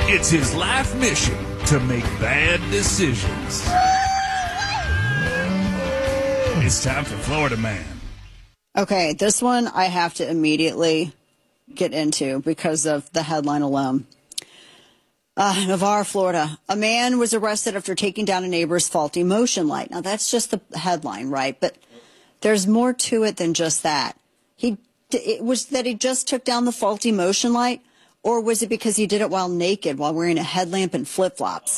It's his life mission to make bad decisions. It's time for Florida Man. Okay, this one I have to immediately get into because of the headline alone. Navarre, Florida. A man was arrested after taking down a neighbor's faulty motion light. Now, that's just the headline, right? But there's more to it than just that. It was that he just took down the faulty motion light, or was it because he did it while naked, while wearing a headlamp and flip-flops?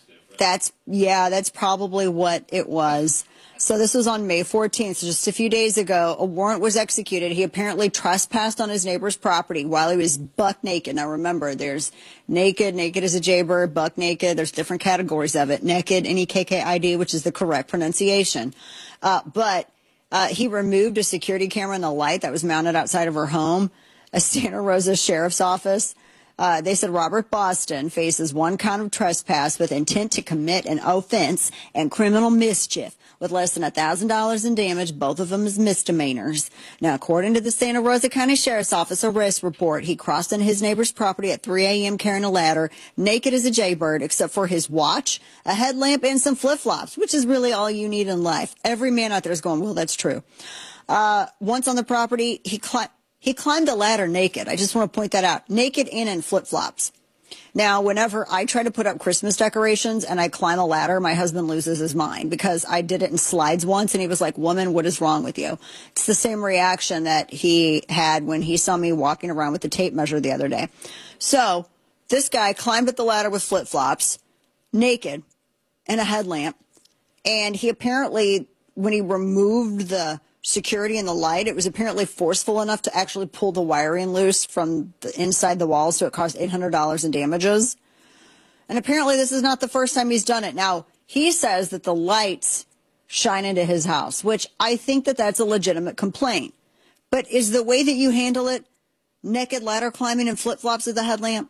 That's probably what it was. So this was on May 14th, so just a few days ago. A warrant was executed. He apparently trespassed on his neighbor's property while he was buck naked. Now remember, there's naked as a jaybird, buck naked. There's different categories of it. Naked, N-E-K-K-I-D, which is the correct pronunciation. But he removed a security camera in the light that was mounted outside of her home. A Santa Rosa Sheriff's Office. They said Robert Boston faces one count of trespass with intent to commit an offense and criminal mischief with less than $1,000 in damage, both of them as misdemeanors. Now, according to the Santa Rosa County Sheriff's Office arrest report, he crossed on his neighbor's property at 3 a.m. carrying a ladder, naked as a jaybird, except for his watch, a headlamp, and some flip-flops, which is really all you need in life. Every man out there is going, well, that's true. Once on the property, he climbed the ladder naked. I just want to point that out. Naked and in flip-flops. Now, whenever I try to put up Christmas decorations and I climb a ladder, my husband loses his mind because I did it in slides once and he was like, woman, what is wrong with you? It's the same reaction that he had when he saw me walking around with the tape measure the other day. So this guy climbed up the ladder with flip-flops, naked, and a headlamp. And he apparently, when he removed the security in the light, it was apparently forceful enough to actually pull the wiring loose from the inside the wall, so it cost $800 in damages. And apparently this is not the first time he's done it. Now, he says that the lights shine into his house, which I think that that's a legitimate complaint. But is the way that you handle it naked ladder climbing and flip-flops with a headlamp?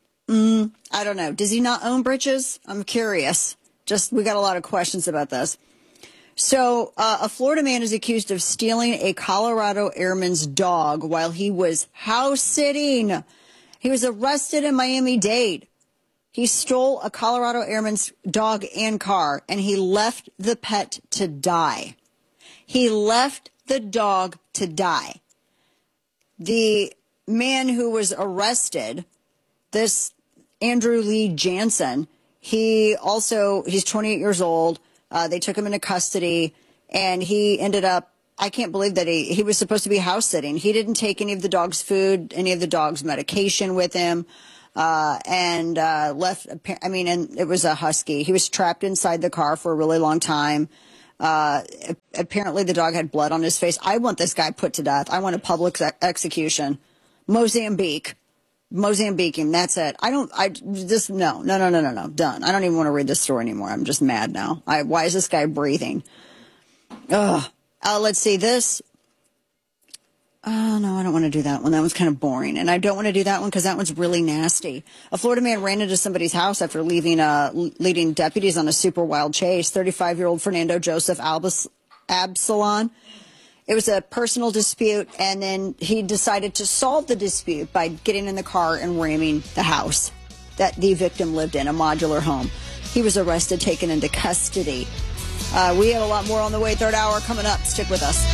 I don't know. Does he not own britches? I'm curious. We got a lot of questions about this. So a Florida man is accused of stealing a Colorado airman's dog while he was house sitting. He was arrested in Miami-Dade. He stole a Colorado airman's dog and car, and he left the pet to die. He left the dog to die. The man who was arrested, this Andrew Lee Jansen, he's 28 years old. They took him into custody, and he ended up, I can't believe that he was supposed to be house sitting. He didn't take any of the dog's food, any of the dog's medication with him, and left, and it was a husky. He was trapped inside the car for a really long time. Apparently the dog had blood on his face. I want this guy put to death. I want a public execution. Mozambique. Mozambique, that's it. No, done. I don't even want to read this story anymore. I'm just mad now. Why is this guy breathing? Let's see this. Oh, no, I don't want to do that one. That one's kind of boring. And I don't want to do that one because that one's really nasty. A Florida man ran into somebody's house after leading deputies on a super wild chase. 35-year-old Fernando Joseph Absalon. It was a personal dispute, and then he decided to solve the dispute by getting in the car and ramming the house that the victim lived in, a modular home. He was arrested, taken into custody. We have a lot more on the way. Third hour coming up. Stick with us.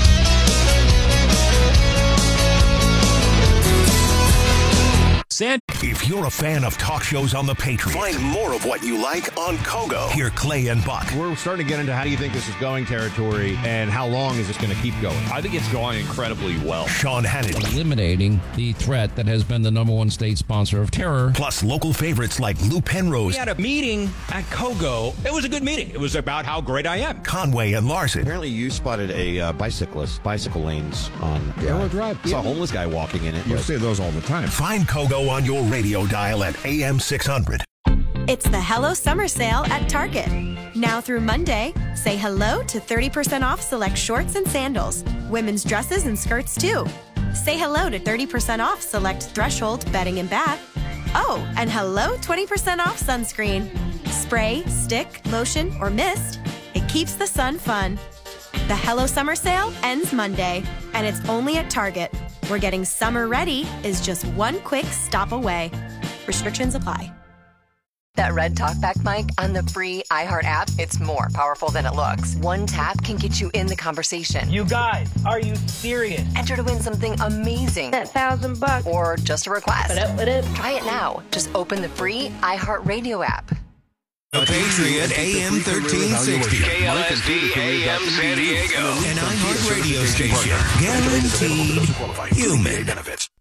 If you're a fan of talk shows on the Patriot, find more of what you like on Kogo. Hear Clay and Buck. We're starting to get into how do you think this is going territory, and how long is this going to keep going? I think it's going incredibly well. Sean Hannity. Eliminating the threat that has been the number one state sponsor of terror. Plus local favorites like Lou Penrose. We had a meeting at Kogo. It was a good meeting. It was about how great I am. Conway and Larson. Apparently you spotted a bicycle lanes on Arrow Drive. Saw a homeless guy walking in it. You say those all the time. Find Kogo on your radio dial at AM 600. It's the Hello Summer Sale at Target. Now through Monday, say hello to 30% off select shorts and sandals, women's dresses and skirts too. Say hello to 30% off select Threshold bedding and bath. Oh, and hello 20% off sunscreen. Spray, stick, lotion, or mist. It keeps the sun fun. The Hello Summer Sale ends Monday, and it's only at Target, where getting summer ready is just one quick stop away. Restrictions apply. That red talkback mic on the free iHeart app, it's more powerful than it looks. One tap can get you in the conversation. You guys, are you serious? Enter to win something amazing. That $1,000. Or just a request. What up? Try it now. Just open the free iHeart Radio app. The Patriot AM 1360. KLSD AM San Diego. An iHeart radio station. Guaranteed human benefits.